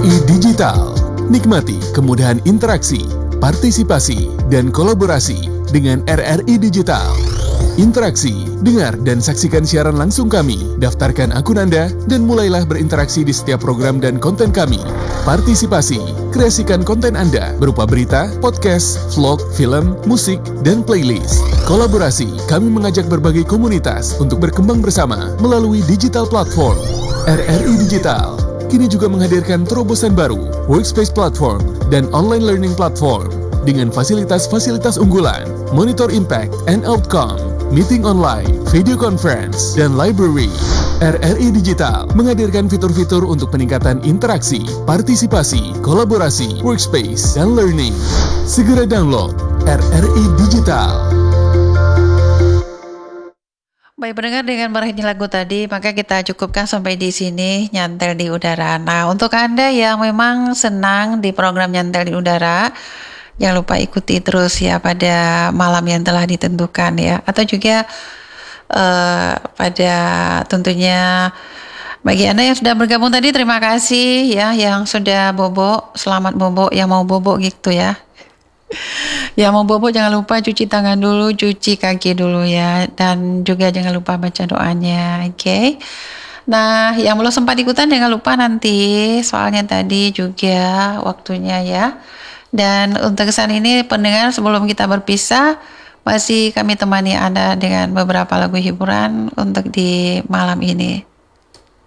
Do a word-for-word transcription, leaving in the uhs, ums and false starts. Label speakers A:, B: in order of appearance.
A: I Digital. Nikmati kemudahan interaksi, partisipasi, dan kolaborasi dengan R R I Digital. Interaksi, dengar dan saksikan siaran langsung kami, daftarkan akun Anda, dan mulailah berinteraksi di setiap program dan konten kami. Partisipasi, kreasikan konten Anda berupa berita, podcast, vlog, film, musik, dan playlist. Kolaborasi, kami mengajak berbagai komunitas untuk berkembang bersama melalui digital platform. R R I Digital kini juga menghadirkan terobosan baru, workspace platform, dan online learning platform dengan fasilitas-fasilitas unggulan, monitor impact and outcome, meeting online, video conference, dan library. R R I Digital menghadirkan fitur-fitur untuk peningkatan interaksi, partisipasi, kolaborasi, workspace, dan learning. Segera download R R I Digital.
B: Baik, pendengar, dengan meraihnya lagu tadi, maka kita cukupkan sampai di sini Nyantel di Udara. Nah, untuk Anda yang memang senang di program Nyantel di Udara, jangan lupa ikuti terus ya pada malam yang telah ditentukan ya. Atau juga uh, pada tentunya bagi Anda yang sudah bergabung tadi, terima kasih ya, yang sudah bobo, selamat bobo, yang mau bobo gitu ya. Ya, mau bobo jangan lupa cuci tangan dulu, cuci kaki dulu ya, dan juga jangan lupa baca doanya, oke? Okay? Nah, yang belum sempat ikutan jangan lupa nanti, soalnya tadi juga waktunya ya. Dan untuk kesan ini pendengar, sebelum kita berpisah, masih kami temani Anda dengan beberapa lagu hiburan untuk di malam ini.